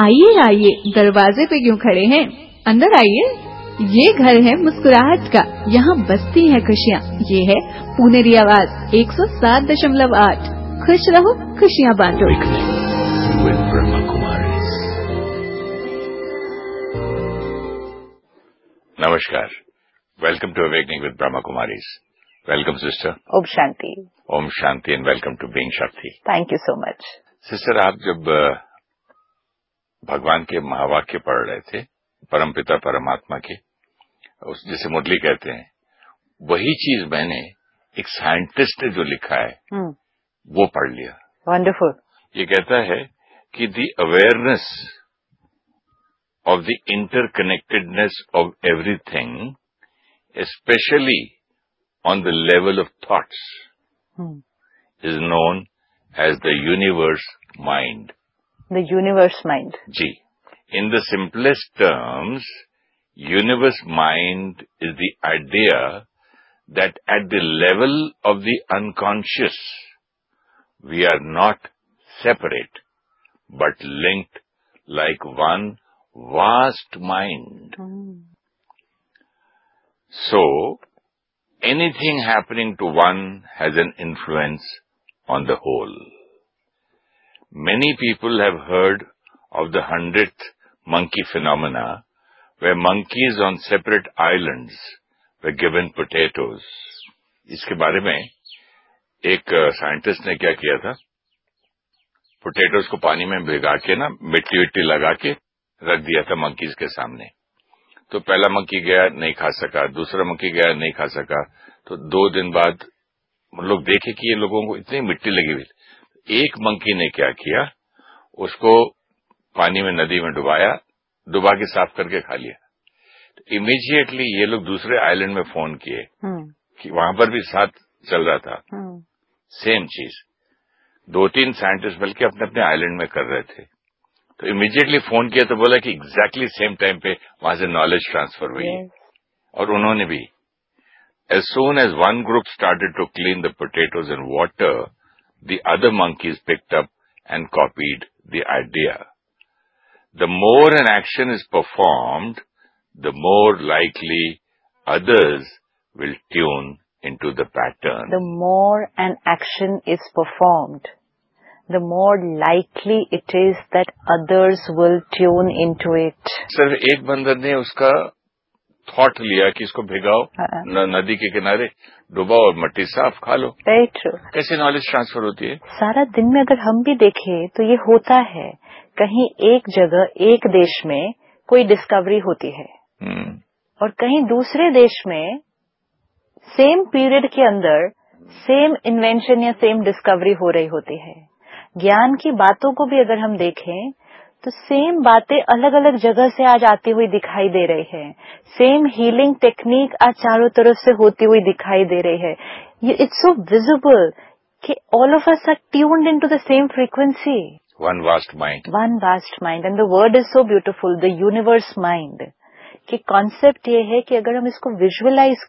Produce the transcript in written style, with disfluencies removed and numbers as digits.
आइए आइए, दरवाजे पे क्यों खड़े हैं, अंदर आइए। ये घर है मुस्कुराहट का, यहाँ बसती हैं खुशियाँ। ये है पुनेरी आवाज 107.8। खुश रहो, खुशियाँ बांटो। नमस्कार, welcome to awakening with Brahma Kumaris. Welcome sister. Om Shanti. Om Shanti and welcome to being शक्ति। Thank you so much. Sister, आप जब भगवान के महावाक्य पढ़ रहे थे, परमपिता परमात्मा के, उस जिसे मुरली कहते हैं, वही चीज मैंने एक साइंटिस्ट ने जो लिखा है वो पढ़ लिया। वंडरफुल। ये कहता है कि the awareness of the interconnectedness of everything, especially on the level of thoughts, is known as the universe mind. The universe mind. Ji. In the simplest terms, universe mind is the idea that at the level of the unconscious, we are not separate, but linked like one vast mind. So, anything happening to one has an influence on the whole. Many people have heard of the 100th monkey phenomena, where monkeys on separate islands were given potatoes. इसके बारे में एक scientist ने क्या किया था, potatoes को पानी में भिगा के ना मिट्टी विट्टी लगा के रख दिया था मंकीज के सामने। तो पहला मंकी गया, नहीं खा सका, दूसरा मंकी गया, नहीं खा सका। तो 2 दिन बाद हम लोग देखे कि ये लोगों को इतनी मिट्टी लगी हुई। एक मंकी ने क्या किया, उसको पानी में, नदी में डुबा के साफ करके खा लिया। तो इमीडिएटली ये लोग दूसरे आइलैंड में फोन किए कि वहां पर भी साथ चल रहा था सेम चीज। 2-3 साइंटिस्ट बल्कि अपने अपने आइलैंड में कर रहे थे। तो इमीडिएटली फोन किया तो बोला कि एग्जैक्टली सेम टाइम पे वहां से नॉलेज ट्रांसफर हुई है। और उन्होंने भी, as soon as one group started to clean the potatoes and water, the other monkeys picked up and copied the idea. The more an action is performed, the more likely others will tune into the pattern. The more an action is performed, the more likely it is that others will tune into it. Sir, एक बंदर ने उसका thought लिया कि इसको भिगाओ नदी के किनारे, डुबाओ और मट्टी साफ खा लो। Very true. कैसे नॉलेज ट्रांसफर होती है? सारा दिन में अगर हम भी देखें तो ये होता है। कहीं एक जगह, एक देश में कोई डिस्कवरी होती है और कहीं दूसरे देश में सेम पीरियड के अंदर सेम इन्वेंशन या सेम डिस्कवरी हो रही होती है। ज्ञान की बातों को भी अगर हम देखें तो सेम बातें अलग अलग जगह से आज आती हुई दिखाई दे रही है। सेम हीलिंग टेक्निक आज चारों तरफ से होती हुई दिखाई दे रही है। इट्स सो विजिबल कि all of us are tuned into the same frequency. One vast mind. One vast mind. And the word is so beautiful, the universe mind. कि कॉन्सेप्ट ये है कि अगर हम इसको विजुअलाइज